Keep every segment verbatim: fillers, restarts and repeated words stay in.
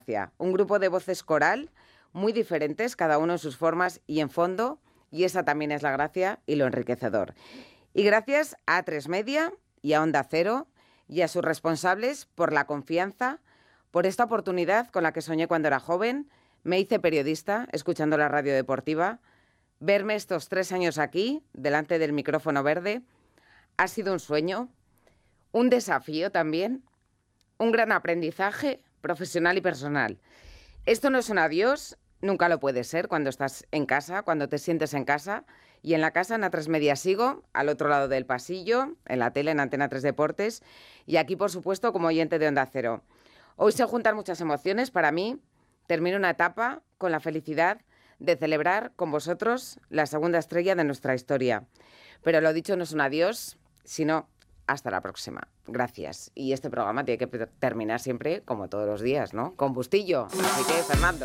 Un grupo de voces coral muy diferentes, cada uno en sus formas y en fondo, y esa también es la gracia y lo enriquecedor. Y gracias a A tres Media y a Onda Cero y a sus responsables por la confianza, por esta oportunidad con la que soñé cuando era joven, me hice periodista escuchando la radio deportiva. Verme estos tres años aquí, delante del micrófono verde, ha sido un sueño, un desafío también, un gran aprendizaje profesional y personal. Esto no es un adiós, nunca lo puede ser cuando estás en casa, cuando te sientes en casa. Y en la casa, en A tres Media sigo, al otro lado del pasillo, en la tele, en Antena tres Deportes, y aquí, por supuesto, como oyente de Onda Cero. Hoy se juntan muchas emociones para mí. Termino una etapa con la felicidad de celebrar con vosotros la segunda estrella de nuestra historia. Pero lo dicho, no es un adiós, sino hasta la próxima. Gracias. Y este programa tiene que terminar siempre, como todos los días, ¿no? Con Bustillo. Así que, Fernando.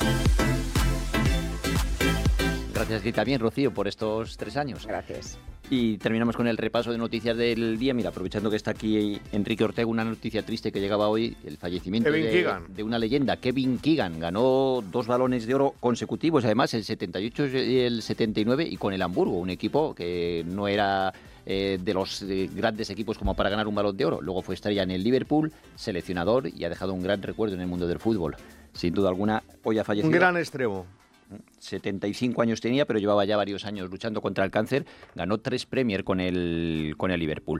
Gracias a ti también, Rocío, por estos tres años. Gracias. Y terminamos con el repaso de noticias del día. Mira, aprovechando que está aquí Enrique Ortega, una noticia triste que llegaba hoy, el fallecimiento de, de una leyenda, Kevin Keegan. Ganó dos balones de oro consecutivos, además el setenta y ocho y el setenta y nueve, y con el Hamburgo, un equipo que no era eh, de los eh, grandes equipos como para ganar un balón de oro. Luego fue estrella en el Liverpool, seleccionador, y ha dejado un gran recuerdo en el mundo del fútbol. Sin duda alguna, hoy ha fallecido. Un gran extremo. setenta y cinco años tenía, pero llevaba ya varios años luchando contra el cáncer. Ganó tres Premier con el, con el Liverpool.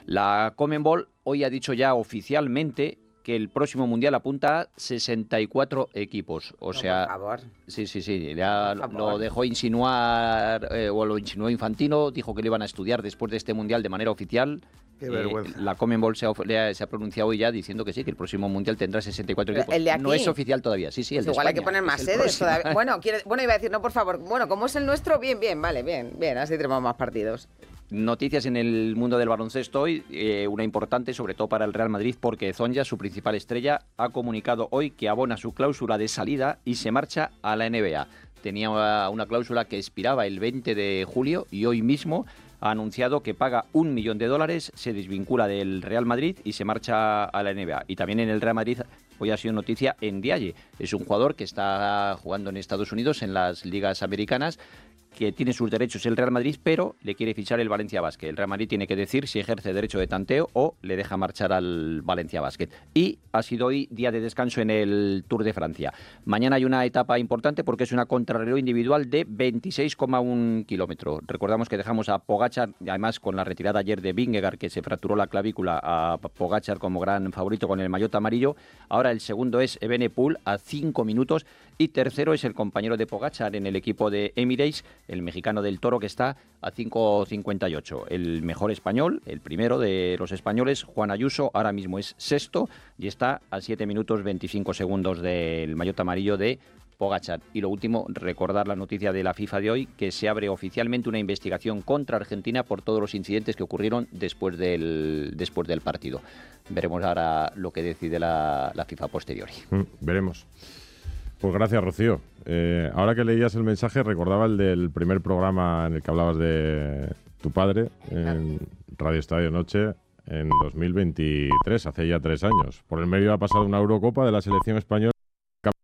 La Conmebol hoy ha dicho ya oficialmente que el próximo Mundial apunta a sesenta y cuatro equipos. O no, sea, por favor. Sí, sí, sí. Ya lo dejó insinuar, eh, o lo insinuó Infantino, dijo que lo iban a estudiar después de este Mundial de manera oficial. Qué vergüenza. Eh, la Conmebol se ha, se ha pronunciado hoy ya diciendo que sí, que el próximo Mundial tendrá sesenta y cuatro equipos. ¿El de aquí? No es oficial todavía, sí, sí, el pues de igual España. Hay que poner más sedes todavía. Bueno, quiere, bueno, iba a decir, no, por favor, bueno, como es el nuestro, bien, bien, vale, bien, bien, así tenemos más partidos. Noticias en el mundo del baloncesto hoy, eh, una importante sobre todo para el Real Madrid, porque Zonja, su principal estrella, ha comunicado hoy que abona su cláusula de salida y se marcha a la N B A. Tenía una cláusula que expiraba el veinte de julio y hoy mismo ha anunciado que paga un millón de dólares, se desvincula del Real Madrid y se marcha a la N B A. Y también en el Real Madrid hoy ha sido noticia Ndiaye. Es un jugador que está jugando en Estados Unidos en las ligas americanas, que tiene sus derechos el Real Madrid, pero le quiere fichar el Valencia Basket. El Real Madrid tiene que decir si ejerce derecho de tanteo o le deja marchar al Valencia Basket. Y ha sido hoy día de descanso en el Tour de Francia. Mañana hay una etapa importante porque es una contrarreloj individual de veintiséis coma uno kilómetros. Recordamos que dejamos a Pogačar, además con la retirada ayer de Vingegaard, que se fracturó la clavícula, a Pogačar como gran favorito con el maillot amarillo. Ahora el segundo es Evenepoel a cinco minutos y tercero es el compañero de Pogačar en el equipo de Emirates, el mexicano del Toro, que está a cinco cincuenta y ocho. El mejor español, el primero de los españoles, Juan Ayuso, ahora mismo es sexto y está a siete minutos veinticinco segundos del maillot amarillo de Pogačar. Y lo último, recordar la noticia de la FIFA de hoy, que se abre oficialmente una investigación contra Argentina por todos los incidentes que ocurrieron después del, después del partido. Veremos ahora lo que decide la, la FIFA posteriori. Mm, veremos. Pues gracias, Rocío. Eh, ahora que leías el mensaje, recordaba el del primer programa en el que hablabas de tu padre en Radio Estadio Noche en dos mil veintitrés, hace ya tres años. Por el medio ha pasado una Eurocopa de la selección española.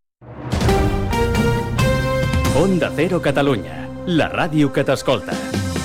Onda Cero Catalunya, la ràdio que t'escolta.